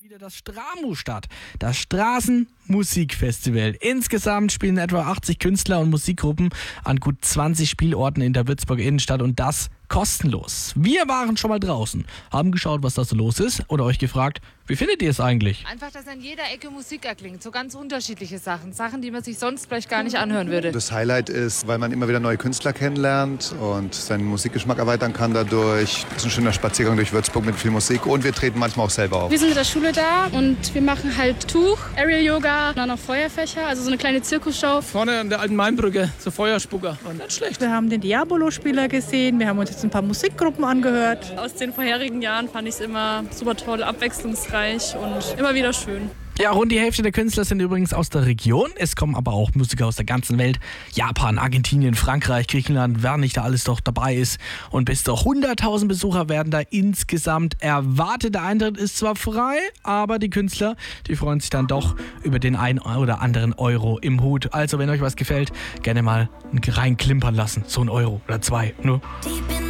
Wieder das Stramu statt, das Straßenmusikfestival. Insgesamt spielen etwa 80 Künstler und Musikgruppen an gut 20 Spielorten in der Würzburger Innenstadt und das kostenlos. Wir waren schon mal draußen, haben geschaut, was da so los ist oder euch gefragt, wie findet ihr es eigentlich? Einfach, dass an jeder Ecke Musik erklingt, so ganz unterschiedliche Sachen, die man sich sonst vielleicht gar nicht anhören würde. Das Highlight ist, weil man immer wieder neue Künstler kennenlernt und seinen Musikgeschmack erweitern kann dadurch. Es ist ein schöner Spaziergang durch Würzburg mit viel Musik und wir treten manchmal auch selber auf. Wir sind mit der Schule da und wir machen halt Tuch, Aerial Yoga, dann noch Feuerfächer, also so eine kleine Zirkusshow. Vorne an der alten Mainbrücke, so Feuerspucker, war nicht schlecht. Wir haben den Diabolo-Spieler gesehen, wir haben uns jetzt ein paar Musikgruppen angehört. Aus den vorherigen Jahren fand ich es immer super toll, abwechslungsreich und immer wieder schön. Ja, rund die Hälfte der Künstler sind übrigens aus der Region. Es kommen aber auch Musiker aus der ganzen Welt. Japan, Argentinien, Frankreich, Griechenland, wer nicht da alles doch dabei ist. Und bis zu 100.000 Besucher werden da insgesamt erwartet. Der Eintritt ist zwar frei, aber die Künstler, die freuen sich dann doch über den einen oder anderen Euro im Hut. Also, wenn euch was gefällt, gerne mal reinklimpern lassen. So 1 Euro oder 2. Nur.